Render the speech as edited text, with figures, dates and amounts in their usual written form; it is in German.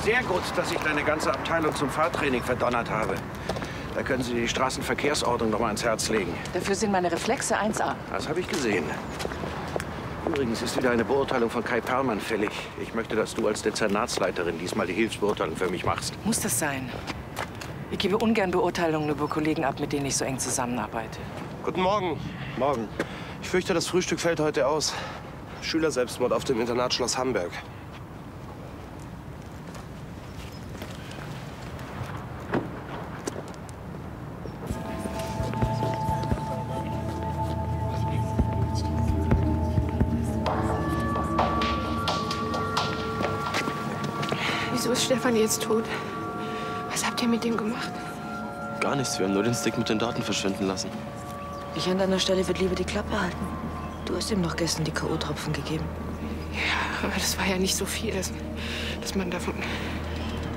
Sehr gut, dass ich deine ganze Abteilung zum Fahrtraining verdonnert habe. Da können Sie die Straßenverkehrsordnung noch mal ans Herz legen. Dafür sind meine Reflexe 1A. Das habe ich gesehen. Übrigens ist wieder eine Beurteilung von Kai Perlmann fällig. Ich möchte, dass du als Dezernatsleiterin diesmal die Hilfsbeurteilung für mich machst. Muss das sein? Ich gebe ungern Beurteilungen über Kollegen ab, mit denen ich so eng zusammenarbeite. Guten Morgen. Morgen. Ich fürchte, das Frühstück fällt heute aus. Schülerselbstmord auf dem Internat Schloss Hamburg. Wieso ist Stefan jetzt tot? Was habt ihr mit ihm gemacht? Gar nichts. Wir haben nur den Stick mit den Daten verschwinden lassen. Ich an deiner Stelle würde lieber die Klappe halten. Du hast ihm noch gestern die K.O.-Tropfen gegeben. Ja, aber das war ja nicht so viel, dass man davon...